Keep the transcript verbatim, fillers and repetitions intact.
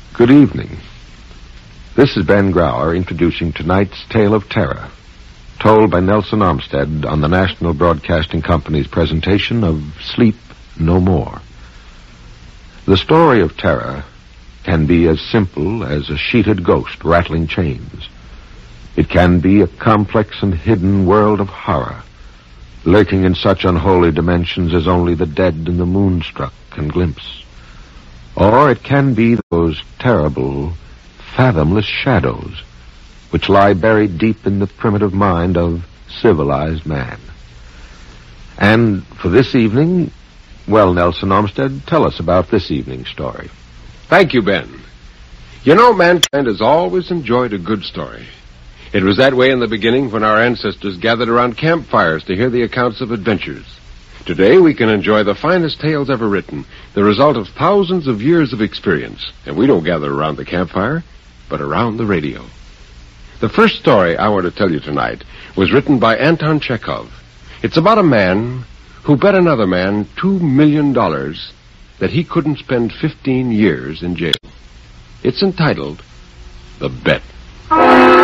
Good evening. This is Ben Grauer introducing tonight's tale of terror, told by Nelson Armstead on the National Broadcasting Company's presentation of Sleep No More. The story of terror can be as simple as a sheeted ghost rattling chains. It can be a complex and hidden world of horror, lurking in such unholy dimensions as only the dead and the moonstruck can glimpse. Or it can be those terrible, fathomless shadows which lie buried deep in the primitive mind of civilized man. And for this evening, well, Nelson Armstead, tell us about this evening's story. Thank you, Ben. You know, mankind has always enjoyed a good story. It was that way in the beginning when our ancestors gathered around campfires to hear the accounts of adventures. Today we can enjoy the finest tales ever written, the result of thousands of years of experience. And we don't gather around the campfire, but around the radio. The first story I want to tell you tonight was written by Anton Chekhov. It's about a man who bet another man two million dollars that he couldn't spend fifteen years in jail. It's entitled The Bet.